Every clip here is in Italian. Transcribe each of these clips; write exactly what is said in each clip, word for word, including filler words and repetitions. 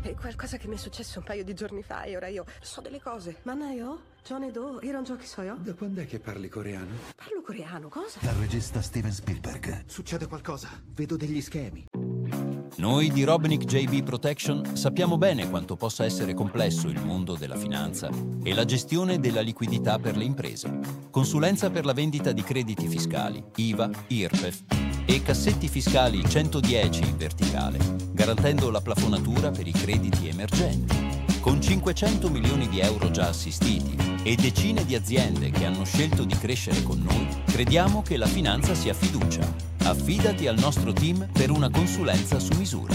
È qualcosa che mi è successo un paio di giorni fa e ora io so delle cose. Mannaio? Johnny Do? Iron Jockey Soyo? Da quando è che parli coreano? Parlo coreano, cosa? Dal regista Steven Spielberg. Succede qualcosa. Vedo degli schemi. Noi di Robinick J B Protection sappiamo bene quanto possa essere complesso il mondo della finanza e la gestione della liquidità per le imprese. Consulenza per la vendita di crediti fiscali, I V A, I R P E F e cassetti fiscali centodieci in verticale, garantendo la plafonatura per i crediti emergenti. Con cinquecento milioni di euro già assistiti e decine di aziende che hanno scelto di crescere con noi, crediamo che la finanza sia fiducia. Affidati al nostro team per una consulenza su misura.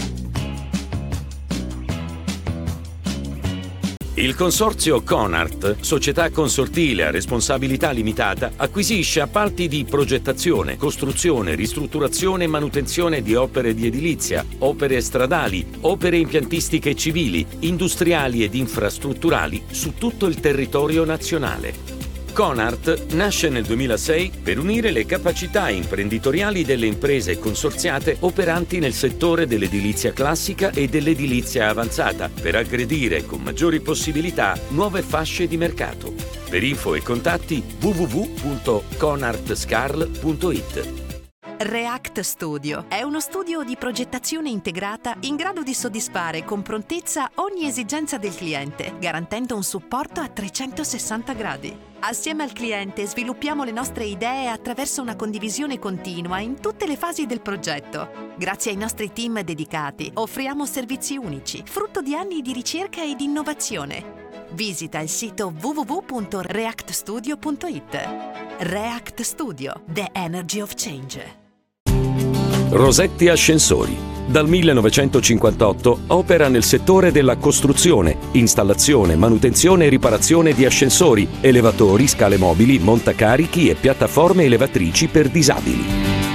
Il consorzio Conart, società consortile a responsabilità limitata, acquisisce appalti di progettazione, costruzione, ristrutturazione e manutenzione di opere di edilizia, opere stradali, opere impiantistiche civili, industriali ed infrastrutturali su tutto il territorio nazionale. Conart nasce nel duemilasei per unire le capacità imprenditoriali delle imprese consorziate operanti nel settore dell'edilizia classica e dell'edilizia avanzata per aggredire con maggiori possibilità nuove fasce di mercato. Per info e contatti w w w punto conartscarl punto it. React Studio è uno studio di progettazione integrata in grado di soddisfare con prontezza ogni esigenza del cliente, garantendo un supporto a trecentosessanta gradi. Assieme al cliente sviluppiamo le nostre idee attraverso una condivisione continua in tutte le fasi del progetto. Grazie ai nostri team dedicati offriamo servizi unici, frutto di anni di ricerca e di innovazione. Visita il sito w w w punto react studio punto it. React Studio, the energy of change. Rosetti Ascensori. Dal millenovecentocinquantotto opera nel settore della costruzione, installazione, manutenzione e riparazione di ascensori, elevatori, scale mobili, montacarichi e piattaforme elevatrici per disabili.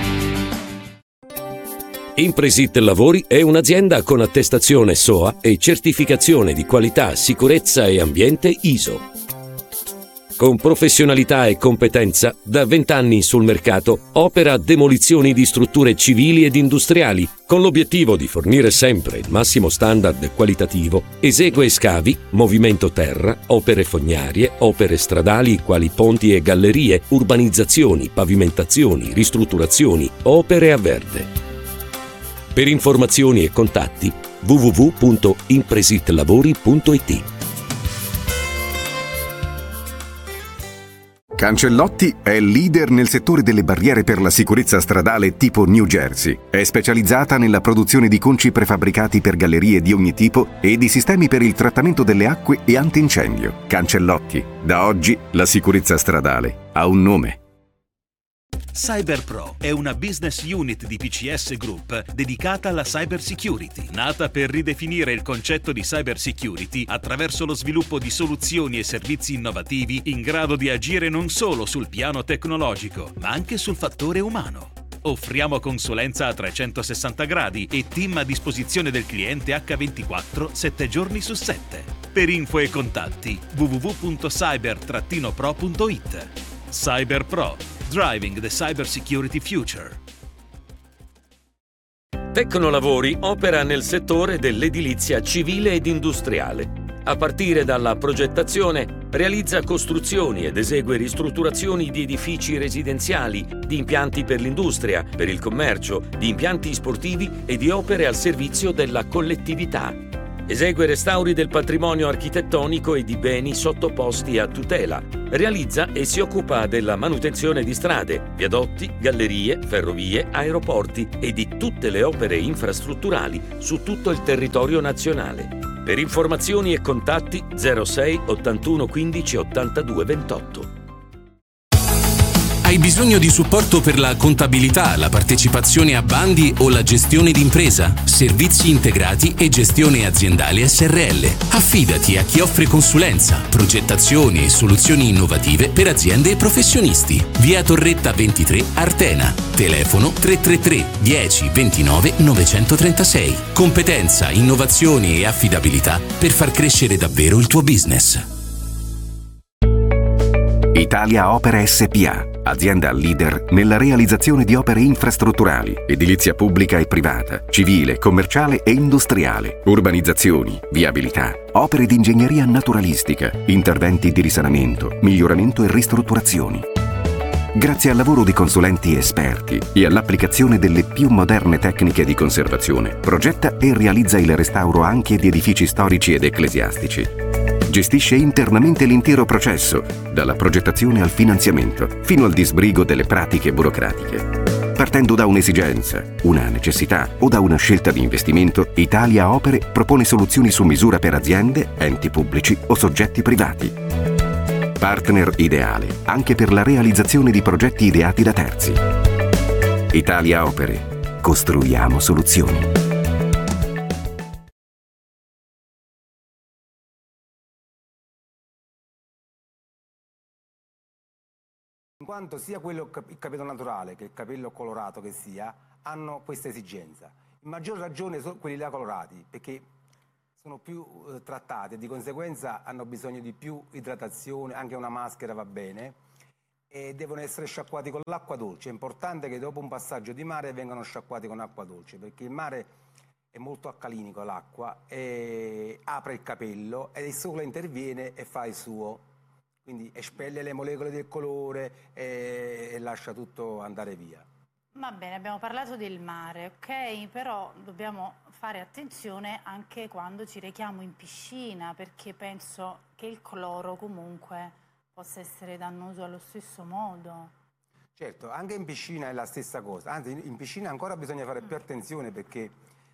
Impresit Lavori è un'azienda con attestazione S O A e certificazione di qualità, sicurezza e ambiente I S O. Con professionalità e competenza, da vent'anni sul mercato, opera demolizioni di strutture civili ed industriali, con l'obiettivo di fornire sempre il massimo standard qualitativo, esegue scavi, movimento terra, opere fognarie, opere stradali quali ponti e gallerie, urbanizzazioni, pavimentazioni, ristrutturazioni, opere a verde. Per informazioni e contatti w w w punto impresitlavori punto it. Cancellotti è leader nel settore delle barriere per la sicurezza stradale tipo New Jersey. È specializzata nella produzione di conci prefabbricati per gallerie di ogni tipo e di sistemi per il trattamento delle acque e antincendio. Cancellotti. Da oggi la sicurezza stradale ha un nome. CyberPro è una business unit di P C S Group dedicata alla cyber security, nata per ridefinire il concetto di cyber security attraverso lo sviluppo di soluzioni e servizi innovativi in grado di agire non solo sul piano tecnologico, ma anche sul fattore umano. Offriamo consulenza a trecentosessanta gradi e team a disposizione del cliente acca ventiquattro, sette giorni su sette. Per info e contatti w w w punto cyber pro punto it. CyberPro. Driving the Cyber Security Future. Tecnolavori opera nel settore dell'edilizia civile ed industriale. A partire dalla progettazione, realizza costruzioni ed esegue ristrutturazioni di edifici residenziali, di impianti per l'industria, per il commercio, di impianti sportivi e di opere al servizio della collettività. Esegue restauri del patrimonio architettonico e di beni sottoposti a tutela. Realizza e si occupa della manutenzione di strade, viadotti, gallerie, ferrovie, aeroporti e di tutte le opere infrastrutturali su tutto il territorio nazionale. Per informazioni e contatti zero sei ottantuno quindici ottantadue ventotto. Hai bisogno di supporto per la contabilità, la partecipazione a bandi o la gestione d'impresa? Servizi integrati e gestione aziendale S R L. Affidati a chi offre consulenza, progettazioni e soluzioni innovative per aziende e professionisti. Via Torretta ventitré, Artena. Telefono tre tre tre dieci ventinove novecentotrentasei. Competenza, innovazioni e affidabilità per far crescere davvero il tuo business. Italia Opere S P A, azienda leader nella realizzazione di opere infrastrutturali, edilizia pubblica e privata, civile, commerciale e industriale, urbanizzazioni, viabilità, opere di ingegneria naturalistica, interventi di risanamento, miglioramento e ristrutturazioni. Grazie al lavoro di consulenti esperti e all'applicazione delle più moderne tecniche di conservazione, progetta e realizza il restauro anche di edifici storici ed ecclesiastici. Gestisce internamente l'intero processo, dalla progettazione al finanziamento, fino al disbrigo delle pratiche burocratiche. Partendo da un'esigenza, una necessità o da una scelta di investimento, Italia Opere propone soluzioni su misura per aziende, enti pubblici o soggetti privati. Partner ideale anche per la realizzazione di progetti ideati da terzi. Italia Opere. Costruiamo soluzioni. In quanto sia quello, il capello naturale che il capello colorato che sia, hanno questa esigenza. In maggior ragione sono quelli là colorati, perché sono più eh, trattati e di conseguenza hanno bisogno di più idratazione, anche una maschera va bene, e devono essere sciacquati con l'acqua dolce. È importante che dopo un passaggio di mare vengano sciacquati con acqua dolce, perché il mare è molto alcalinico, l'acqua, e apre il capello e il sole interviene e fa il suo. Quindi espelle le molecole del colore e, e lascia tutto andare via. Va bene, abbiamo parlato del mare, ok? Però dobbiamo fare attenzione anche quando ci rechiamo in piscina, perché penso che il cloro comunque possa essere dannoso allo stesso modo. Certo, anche in piscina è la stessa cosa, anzi in piscina ancora bisogna fare più attenzione perché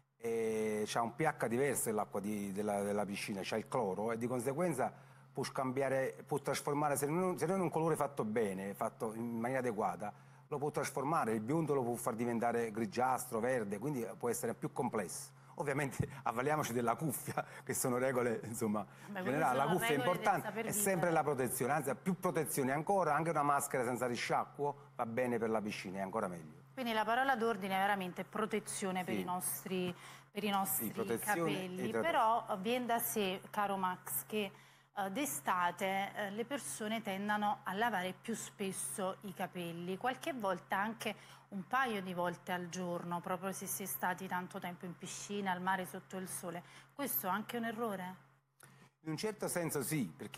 eh, c'ha un pH diverso l'acqua della, della piscina, c'ha il cloro e di conseguenza può scambiare, può trasformare, se non, se non è un colore fatto bene, fatto in maniera adeguata, lo può trasformare, il biondo lo può far diventare grigiastro, verde, quindi può essere più complesso. Ovviamente avvaliamoci della cuffia, che sono regole, insomma, Beh, generali. La cuffia è importante, è sempre la vivere. protezione, anzi più protezione ancora, anche una maschera senza risciacquo va bene per la piscina, è ancora meglio. Quindi la parola d'ordine è veramente protezione Sì. per i nostri, per i nostri Sì, capelli, però viene da sé, caro Max, che Uh, d'estate uh, le persone tendano a lavare più spesso i capelli, qualche volta anche un paio di volte al giorno, proprio se si è stati tanto tempo in piscina, al mare, sotto il sole. Questo è anche un errore? In un certo senso sì, perché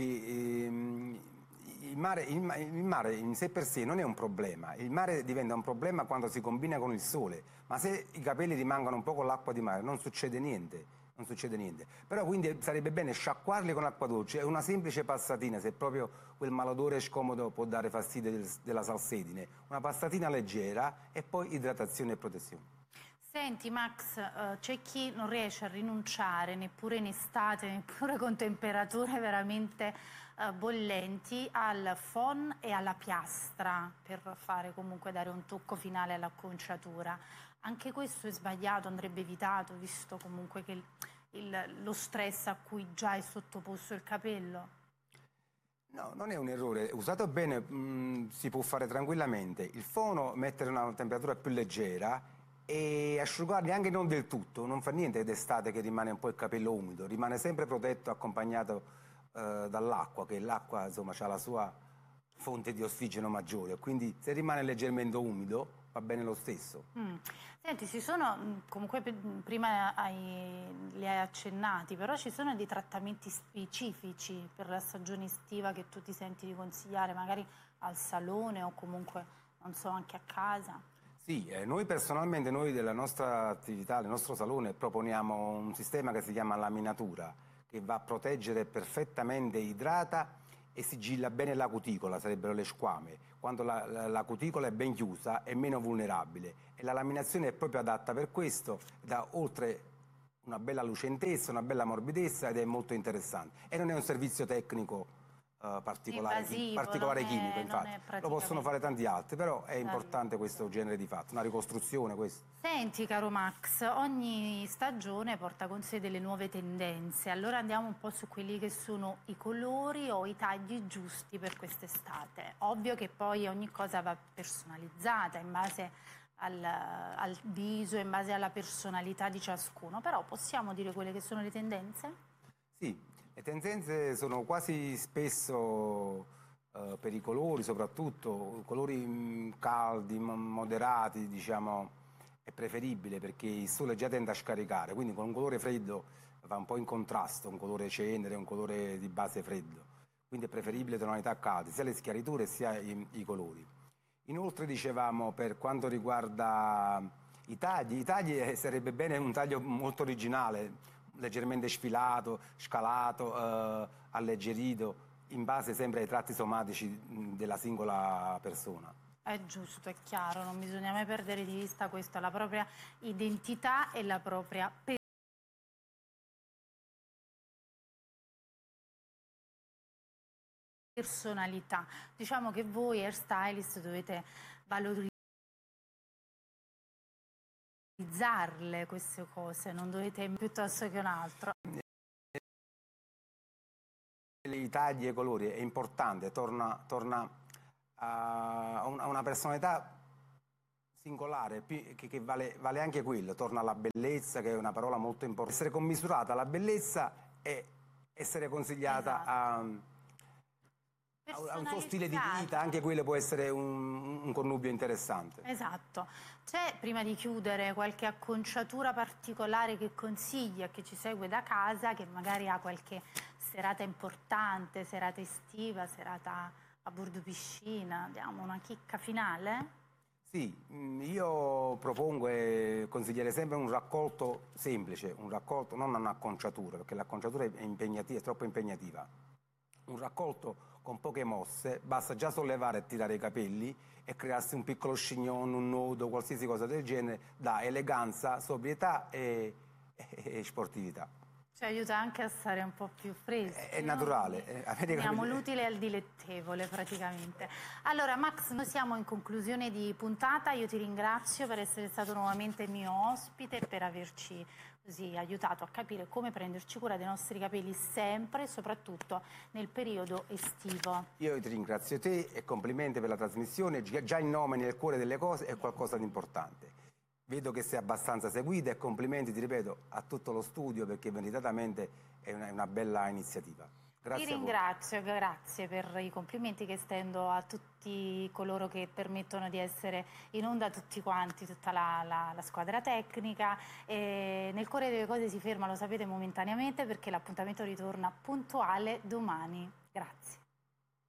ehm, il, mare, il, il mare in sé per sé non è un problema, il mare diventa un problema quando si combina con il sole, ma se i capelli rimangono un po' con l'acqua di mare non succede niente. Non succede niente, però quindi sarebbe bene sciacquarli con acqua dolce, è una semplice passatina, se proprio quel malodore scomodo può dare fastidio del, della salsedine, una passatina leggera e poi idratazione e protezione. Senti Max, uh, c'è chi non riesce a rinunciare neppure in estate, neppure con temperature veramente uh, bollenti, al phon e alla piastra per fare comunque dare un tocco finale all'acconciatura. Anche questo è sbagliato, andrebbe evitato, visto comunque che il, il, lo stress a cui già è sottoposto il capello? No, non è un errore. Usato bene mh, si può fare tranquillamente. Il fono mettere una temperatura più leggera e asciugarli anche non del tutto. Non fa niente d'estate che rimane un po' il capello umido, rimane sempre protetto, accompagnato eh, dall'acqua, che l'acqua insomma ha la sua fonte di ossigeno maggiore. Quindi se rimane leggermente umido va bene lo stesso. Mm. Senti, ci sono, comunque prima hai, li hai accennati, però ci sono dei trattamenti specifici per la stagione estiva che tu ti senti di consigliare, magari al salone o comunque, non so, anche a casa? Sì, eh, noi personalmente, noi della nostra attività, del nostro salone, proponiamo un sistema che si chiama laminatura, che va a proteggere perfettamente, idrata e sigilla bene la cuticola, sarebbero le squame. Quando la, la, la cuticola è ben chiusa è meno vulnerabile e la laminazione è proprio adatta per questo, dà oltre una bella lucentezza, una bella morbidezza ed è molto interessante. E non è un servizio tecnico uh, particolare, invasivo, particolare non chimico, è, infatti. Lo possono fare tanti altri, però è importante questo genere di fatto, una ricostruzione questo. Senti caro Max, ogni stagione porta con sé delle nuove tendenze, allora andiamo un po' su quelli che sono i colori o i tagli giusti per quest'estate. Ovvio che poi ogni cosa va personalizzata in base al, al viso, in base alla personalità di ciascuno, però possiamo dire quelle che sono le tendenze? Sì, le tendenze sono quasi spesso eh, per i colori soprattutto, colori mh, caldi, moderati, diciamo, è preferibile perché il sole già tende a scaricare, quindi con un colore freddo va un po' in contrasto, un colore cenere, un colore di base freddo, quindi è preferibile tonalità calde, sia le schiariture sia i, i colori. Inoltre dicevamo per quanto riguarda i tagli, i tagli sarebbe bene un taglio molto originale, leggermente sfilato, scalato, eh, alleggerito, in base sempre ai tratti somatici della singola persona. È giusto, è chiaro, non bisogna mai perdere di vista questo, la propria identità e la propria personalità. Diciamo che voi hairstylist dovete valorizzare queste cose, non dovete piuttosto che un altro. I tagli e i colori è importante, torna, torna a una personalità singolare, che, che vale, vale anche quello, torna alla bellezza, che è una parola molto importante. Essere commisurata alla bellezza e essere consigliata esatto. a, a un suo stile di vita, anche quello può essere un, un connubio interessante. Esatto. C'è, prima di chiudere, qualche acconciatura particolare che consigli a chi ci segue da casa, che magari ha qualche serata importante, serata estiva, serata a bordo piscina, diamo una chicca finale? Sì, io propongo e consiglierei sempre un raccolto semplice, un raccolto, non un'acconciatura, perché l'acconciatura è impegnativa, è troppo impegnativa. Un raccolto con poche mosse, basta già sollevare e tirare i capelli e crearsi un piccolo chignon, un nodo, qualsiasi cosa del genere, dà eleganza, sobrietà e, e, e sportività. Ci aiuta anche a stare un po' più freschi. È naturale. Eh, Uniamo l'utile al dilettevole praticamente. Allora Max, noi siamo in conclusione di puntata, io ti ringrazio per essere stato nuovamente mio ospite e per averci così aiutato a capire come prenderci cura dei nostri capelli sempre e soprattutto nel periodo estivo. Io ti ringrazio te e complimenti per la trasmissione, già il nome nel cuore delle cose è qualcosa di importante. Vedo che sei abbastanza seguita e complimenti, ti ripeto, a tutto lo studio perché meritatamente è una, una bella iniziativa. Grazie. Ti ringrazio, grazie per i complimenti che estendo a tutti coloro che permettono di essere in onda, tutti quanti, tutta la, la, la squadra tecnica. E nel cuore delle cose si ferma, lo sapete, momentaneamente perché l'appuntamento ritorna puntuale domani. Grazie.